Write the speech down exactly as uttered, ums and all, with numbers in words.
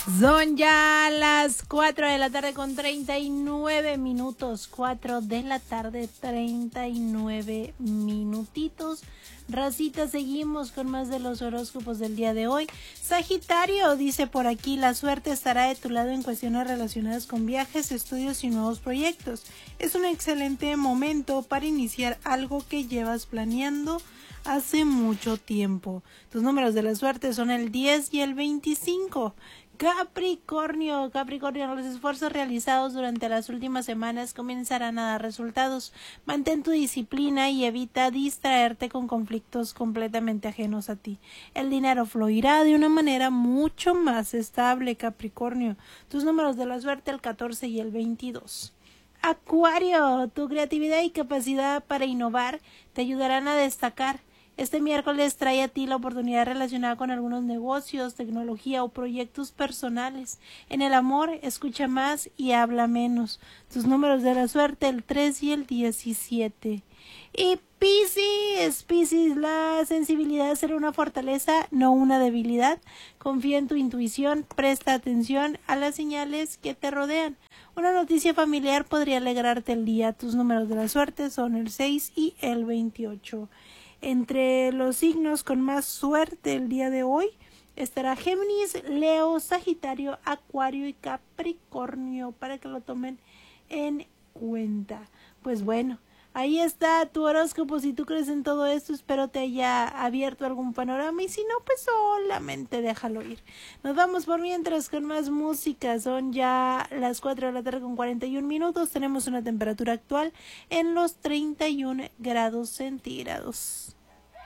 Son ya las cuatro de la tarde con treinta y nueve minutos. cuatro de la tarde, treinta y nueve minutitos. Racita, seguimos con más de los horóscopos del día de hoy. Sagitario, dice por aquí, la suerte estará de tu lado en cuestiones relacionadas con viajes, estudios y nuevos proyectos. Es un excelente momento para iniciar algo que llevas planeando hace mucho tiempo. Tus números de la suerte son el diez y el veinticinco. Capricornio, Capricornio, los esfuerzos realizados durante las últimas semanas comenzarán a dar resultados. Mantén tu disciplina y evita distraerte con conflictos completamente ajenos a ti. El dinero fluirá de una manera mucho más estable, Capricornio. Tus números de la suerte, el catorce y el veintidós. Acuario, tu creatividad y capacidad para innovar te ayudarán a destacar. Este miércoles trae a ti la oportunidad relacionada con algunos negocios, tecnología o proyectos personales. En el amor, escucha más y habla menos. Tus números de la suerte, el tres y el diecisiete. Y Piscis, Piscis, la sensibilidad será una fortaleza, no una debilidad. Confía en tu intuición, presta atención a las señales que te rodean. Una noticia familiar podría alegrarte el día. Tus números de la suerte son el seis y el veintiocho. Entre los signos con más suerte el día de hoy estará Géminis, Leo, Sagitario, Acuario y Capricornio, para que lo tomen en cuenta. Pues bueno, ahí está tu horóscopo. Si tú crees en todo esto, espero te haya abierto algún panorama, y si no, pues solamente déjalo ir. Nos vamos por mientras con más música. Son ya las cuatro de la tarde con cuarenta y un minutos. Tenemos una temperatura actual en los treinta y un grados centígrados.